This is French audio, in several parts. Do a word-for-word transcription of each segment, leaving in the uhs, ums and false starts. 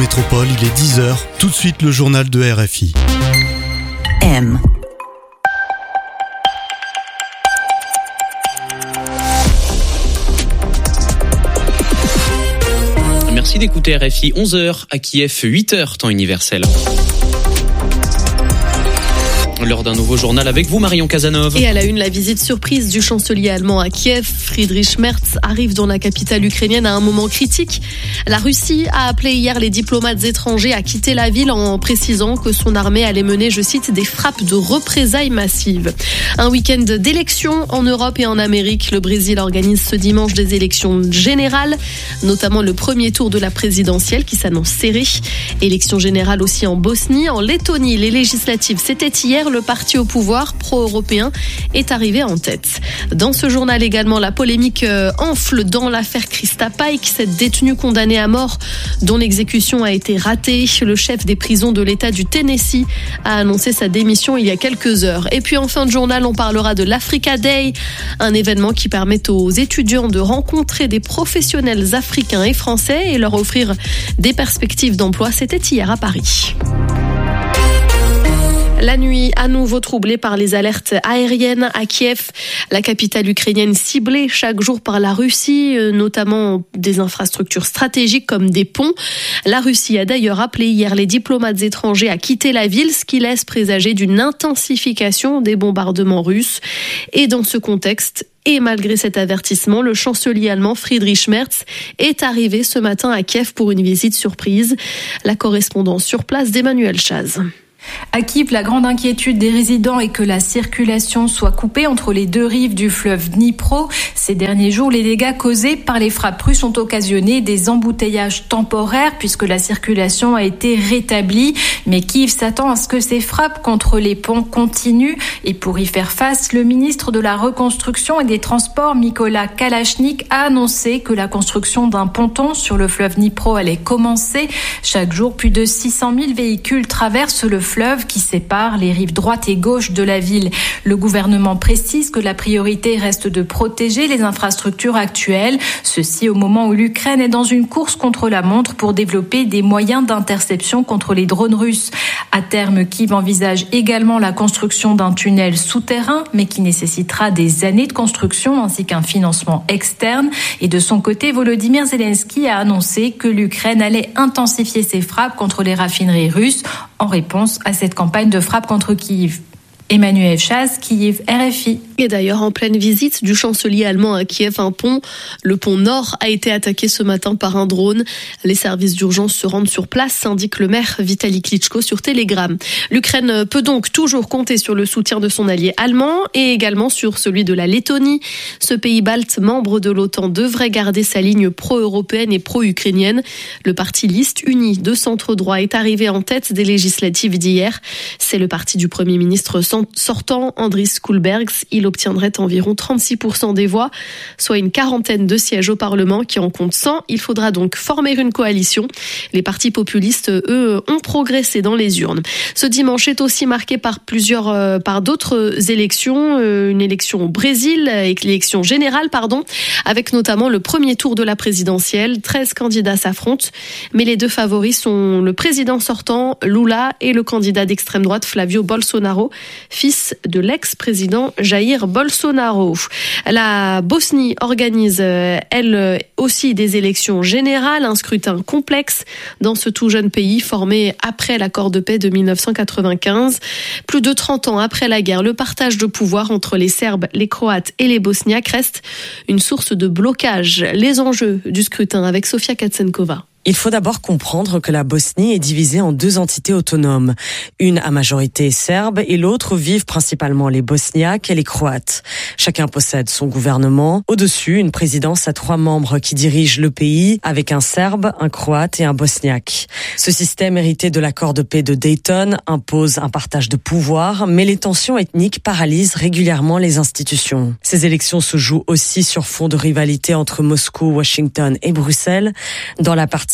métropole, il est dix heures. Tout de suite, le journal de R F I. M. Merci d'écouter R F I. onze heures à Kiev, huit heures temps universel. L'heure d'un nouveau journal avec vous, Marion Casanov. Et à la une, la visite surprise du chancelier allemand à Kiev. Friedrich Merz arrive dans la capitale ukrainienne à un moment critique. La Russie a appelé hier les diplomates étrangers à quitter la ville en précisant que son armée allait mener, je cite, des frappes de représailles massives. Un week-end d'élections en Europe et en Amérique. Le Brésil organise ce dimanche des élections générales, notamment le premier tour de la présidentielle qui s'annonce serré. Élections générales aussi en Bosnie, en Lettonie. Les législatives, c'était hier. Le parti au pouvoir pro-européen est arrivé en tête. Dans ce journal également, la polémique enfle dans l'affaire Krista Paik, cette détenue condamnée à mort dont l'exécution a été ratée. Le chef des prisons de l'État du Tennessee a annoncé sa démission il y a quelques heures. Et puis en fin de journal, on parlera de l'Africa Day, un événement qui permet aux étudiants de rencontrer des professionnels africains et français et leur offrir des perspectives d'emploi. C'était hier à Paris. La nuit, à nouveau troublée par les alertes aériennes à Kiev, la capitale ukrainienne ciblée chaque jour par la Russie, notamment des infrastructures stratégiques comme des ponts. La Russie a d'ailleurs appelé hier les diplomates étrangers à quitter la ville, ce qui laisse présager d'une intensification des bombardements russes. Et dans ce contexte, et malgré cet avertissement, le chancelier allemand Friedrich Merz est arrivé ce matin à Kiev pour une visite surprise. La correspondance sur place d'Emmanuel Chaz. À Kiev, la grande inquiétude des résidents est que la circulation soit coupée entre les deux rives du fleuve Dnipro. Ces derniers jours, les dégâts causés par les frappes russes ont occasionné des embouteillages temporaires puisque la circulation a été rétablie. Mais Kiev s'attend à ce que ces frappes contre les ponts continuent. Et pour y faire face, le ministre de la Reconstruction et des Transports, Mykola Kalashnik, a annoncé que la construction d'un ponton sur le fleuve Dnipro allait commencer. Chaque jour, plus de six cent mille véhicules traversent le fleuve qui sépare les rives droite et gauche de la ville. Le gouvernement précise que la priorité reste de protéger les infrastructures actuelles. Ceci au moment où l'Ukraine est dans une course contre la montre pour développer des moyens d'interception contre les drones russes. À terme, Kiev envisage également la construction d'un tunnel souterrain, mais qui nécessitera des années de construction ainsi qu'un financement externe. Et de son côté, Volodymyr Zelensky a annoncé que l'Ukraine allait intensifier ses frappes contre les raffineries russes en réponse à cette campagne de frappe contre Kiev. Emmanuel Chaz, Kiev, R F I. Et d'ailleurs, en pleine visite du chancelier allemand à Kiev, un pont, le pont Nord, a été attaqué ce matin par un drone. Les services d'urgence se rendent sur place, indique le maire Vitali Klitschko sur Telegram. L'Ukraine peut donc toujours compter sur le soutien de son allié allemand et également sur celui de la Lettonie. Ce pays balte, membre de l'OTAN, devrait garder sa ligne pro-européenne et pro-ukrainienne. Le parti Liste Unie de centre-droit est arrivé en tête des législatives d'hier. C'est le parti du Premier ministre sortant, Andris Kulbergs. Il obtiendrait environ trente-six pour cent des voix, soit une quarantaine de sièges au Parlement qui en compte cent. Il faudra donc former une coalition. Les partis populistes, eux, ont progressé dans les urnes. Ce dimanche est aussi marqué par plusieurs, euh, par d'autres élections, euh, une élection au Brésil, élection générale, pardon, avec notamment le premier tour de la présidentielle. treize candidats s'affrontent, mais les deux favoris sont le président sortant, Lula, et le candidat d'extrême droite, Flavio Bolsonaro, fils de l'ex-président Jair Bolsonaro. La Bosnie organise, elle aussi, des élections générales, un scrutin complexe dans ce tout jeune pays formé après l'accord de paix de dix-neuf cent quatre-vingt-quinze. Plus de trente ans après la guerre, le partage de pouvoir entre les Serbes, les Croates et les Bosniaques reste une source de blocage. Les enjeux du scrutin avec Sofia Katsenkova. Il faut d'abord comprendre que la Bosnie est divisée en deux entités autonomes. Une à majorité serbe et l'autre où vivent principalement les Bosniaques et les Croates. Chacun possède son gouvernement. Au-dessus, une présidence à trois membres qui dirigent le pays avec un Serbe, un Croate et un Bosniaque. Ce système hérité de l'accord de paix de Dayton impose un partage de pouvoir, mais les tensions ethniques paralysent régulièrement les institutions. Ces élections se jouent aussi sur fond de rivalité entre Moscou, Washington et Bruxelles. Dans la partie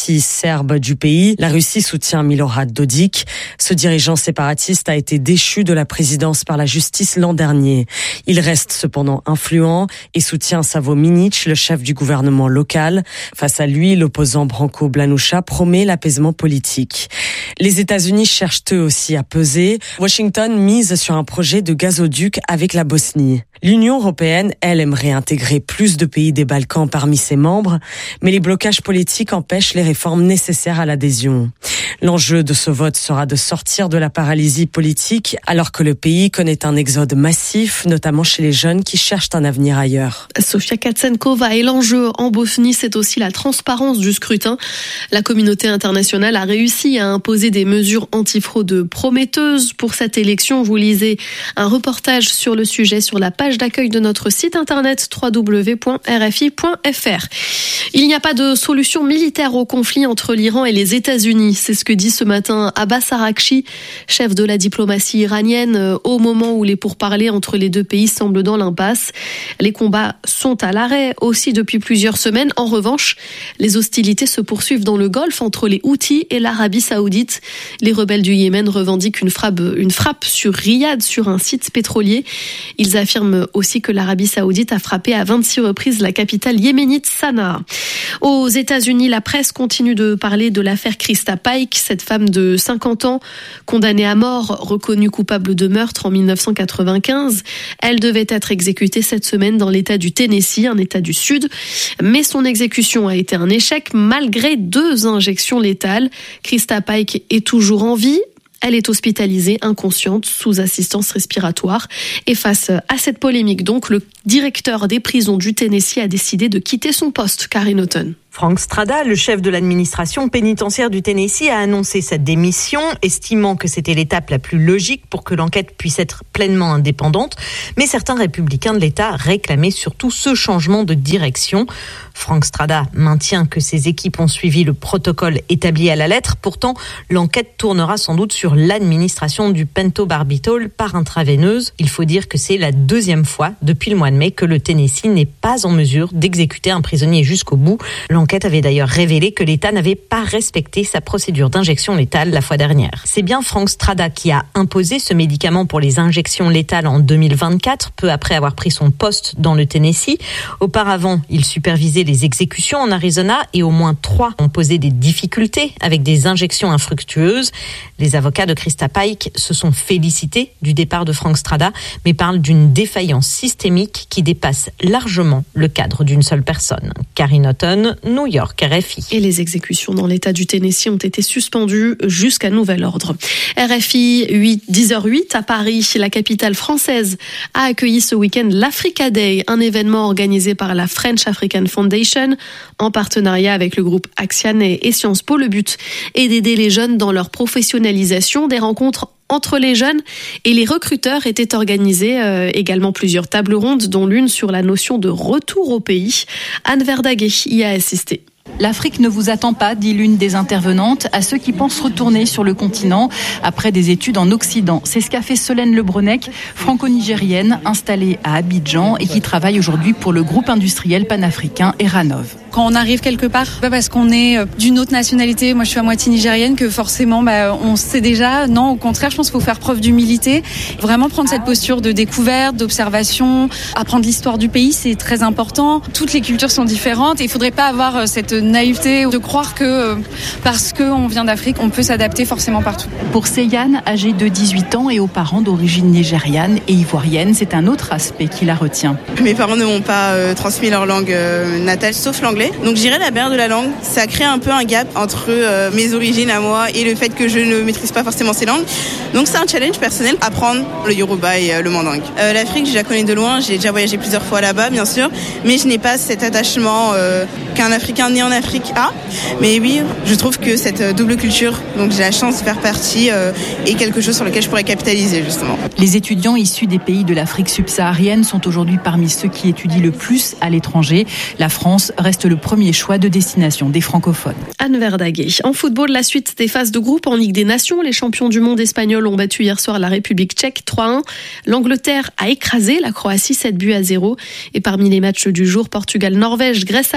partie serbe du pays. La Russie soutient Milorad Dodik. Ce dirigeant séparatiste a été déchu de la présidence par la justice l'an dernier. Il reste cependant influent et soutient Savo Minic, le chef du gouvernement local. Face à lui, l'opposant Branko Blanuša promet l'apaisement politique. Les États-Unis cherchent eux aussi à peser. Washington mise sur un projet de gazoduc avec la Bosnie. L'Union européenne, elle, aimerait intégrer plus de pays des Balkans parmi ses membres, mais les blocages politiques empêchent les réformes nécessaires à l'adhésion. L'enjeu de ce vote sera de sortir de la paralysie politique alors que le pays connaît un exode massif, notamment chez les jeunes qui cherchent un avenir ailleurs. Sofia Katsenkova, et l'enjeu en Bosnie, c'est aussi la transparence du scrutin. La communauté internationale a réussi à imposer des mesures antifraude prometteuses pour cette élection. Vous lisez un reportage sur le sujet sur la page d'accueil de notre site internet w w w point r f i point f r. Il n'y a pas de solution militaire au conflit entre l'Iran et les États-Unis. C'est ce que dit ce matin Abbas Araghchi, chef de la diplomatie iranienne, au moment où les pourparlers entre les deux pays semblent dans l'impasse. Les combats sont à l'arrêt aussi depuis plusieurs semaines. En revanche, les hostilités se poursuivent dans le Golfe entre les Houthis et l'Arabie Saoudite. Les rebelles du Yémen revendiquent une frappe, une frappe sur Riyad, sur un site pétrolier. Ils affirment aussi que l'Arabie Saoudite a frappé à vingt-six reprises la capitale yéménite Sanaa. Aux États-Unis, la presse continue de parler de l'affaire Krista Pike, cette femme de cinquante ans, condamnée à mort, reconnue coupable de meurtre en mille neuf cent quatre-vingt-quinze. Elle devait être exécutée cette semaine dans l'État du Tennessee, un État du Sud. Mais son exécution a été un échec malgré deux injections létales. Krista Pike est toujours en vie. Elle est hospitalisée, inconsciente, sous assistance respiratoire. Et face à cette polémique, donc, le directeur des prisons du Tennessee a décidé de quitter son poste. Karine Houghton. Frank Strada, le chef de l'administration pénitentiaire du Tennessee, a annoncé sa démission, estimant que c'était l'étape la plus logique pour que l'enquête puisse être pleinement indépendante. Mais certains républicains de l'État réclamaient surtout ce changement de direction. Frank Strada maintient que ses équipes ont suivi le protocole établi à la lettre. Pourtant, l'enquête tournera sans doute sur l'administration du pentobarbital par intraveineuse. Il faut dire que c'est la deuxième fois depuis le mois de mai que le Tennessee n'est pas en mesure d'exécuter un prisonnier jusqu'au bout. L'enquête avait d'ailleurs révélé que l'État n'avait pas respecté sa procédure d'injection létale la fois dernière. C'est bien Frank Strada qui a imposé ce médicament pour les injections létales en deux mille vingt-quatre, peu après avoir pris son poste dans le Tennessee. Auparavant, il supervisait les exécutions en Arizona et au moins trois ont posé des difficultés avec des injections infructueuses. Les avocats de Krista Pike se sont félicités du départ de Frank Strada, mais parlent d'une défaillance systémique qui dépasse largement le cadre d'une seule personne. Karine Houghton, New York, R F I. Et les exécutions dans l'État du Tennessee ont été suspendues jusqu'à nouvel ordre. R F I, dix heures huit à Paris, la capitale française a accueilli ce week-end l'Africa Day, un événement organisé par la French African Foundation en partenariat avec le groupe Axian et Sciences Po. Le but est d'aider les jeunes dans leur professionnalisation. Des rencontres entre les jeunes et les recruteurs étaient organisées, euh, également plusieurs tables rondes, dont l'une sur la notion de retour au pays. Anne Verdaguet y a assisté. L'Afrique ne vous attend pas, dit l'une des intervenantes, à ceux qui pensent retourner sur le continent après des études en Occident. C'est ce qu'a fait Solène Lebronec, franco-nigérienne, installée à Abidjan et qui travaille aujourd'hui pour le groupe industriel panafricain Eranov. Quand on arrive quelque part, pas parce qu'on est d'une autre nationalité, moi je suis à moitié nigérienne, que forcément bah, on sait déjà. Non, au contraire, je pense qu'il faut faire preuve d'humilité, vraiment prendre cette posture de découverte, d'observation, apprendre l'histoire du pays, c'est très important. Toutes les cultures sont différentes et il ne faudrait pas avoir cette naïveté de croire que parce qu'on vient d'Afrique, on peut s'adapter forcément partout. Pour Seyane, âgée de dix-huit ans et aux parents d'origine nigériane et ivoirienne, c'est un autre aspect qui la retient. Mes parents ne m'ont pas euh, transmis leur langue euh, natale, sauf l'anglais. Donc j'irais la barrière de la langue. Ça crée un peu un gap entre euh, mes origines à moi et le fait que je ne maîtrise pas forcément ces langues. Donc c'est un challenge personnel, apprendre le yoruba et euh, le mandingue. Euh, L'Afrique, je la connais de loin, j'ai déjà voyagé plusieurs fois là-bas, bien sûr, mais je n'ai pas cet attachement euh, qu'un Africain né en Afrique a. Mais oui, je trouve que cette double culture, donc j'ai la chance de faire partie, euh, est quelque chose sur lequel je pourrais capitaliser justement. Les étudiants issus des pays de l'Afrique subsaharienne sont aujourd'hui parmi ceux qui étudient le plus à l'étranger. La France reste le premier choix de destination des francophones. Anne Verdaguet. En football, la suite des phases de groupe en Ligue des Nations. Les champions du monde espagnols ont battu hier soir la République tchèque trois un. L'Angleterre a écrasé la Croatie sept buts à zéro. Et parmi les matchs du jour, Portugal-Norvège, Grèce-Allemagne ou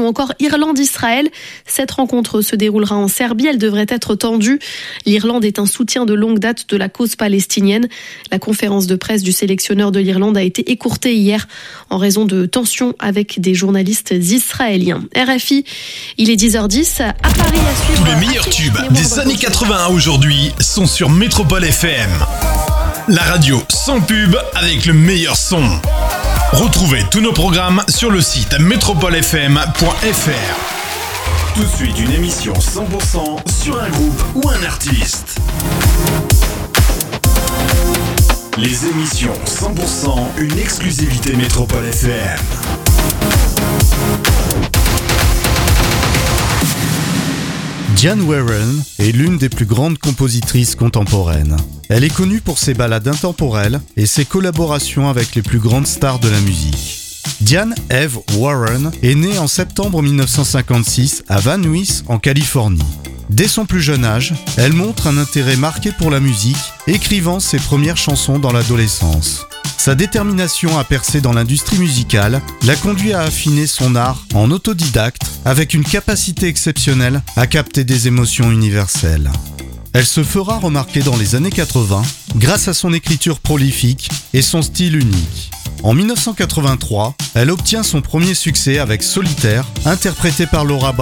encore Irlande-Israël. Cette rencontre se déroulera en Serbie. Elle devrait être tendue. L'Irlande est un soutien de longue date de la cause palestinienne. La conférence de presse du sélectionneur de l'Irlande a été écourtée hier en raison de tensions avec des journalistes israéliens. R F I, il est dix heures dix. À Paris, à suivre. Tous les meilleurs tubes des années quatre-vingts à aujourd'hui sont sur Métropole F M. La radio sans pub avec le meilleur son. Retrouvez tous nos programmes sur le site métropole f m point f r. Tout de suite, une émission cent pour cent sur un groupe ou un artiste. Les émissions cent pour cent, une exclusivité Métropole F M. Diane Warren est l'une des plus grandes compositrices contemporaines. Elle est connue pour ses ballades intemporelles et ses collaborations avec les plus grandes stars de la musique. Diane Eve Warren est née en septembre mille neuf cent cinquante-six à Van Nuys, en Californie. Dès son plus jeune âge, elle montre un intérêt marqué pour la musique, écrivant ses premières chansons dans l'adolescence. Sa détermination à percer dans l'industrie musicale l'a conduit à affiner son art en autodidacte avec une capacité exceptionnelle à capter des émotions universelles. Elle se fera remarquer dans les années quatre-vingts grâce à son écriture prolifique et son style unique. En mille neuf cent quatre-vingt-trois, elle obtient son premier succès avec Solitaire, interprété par Laura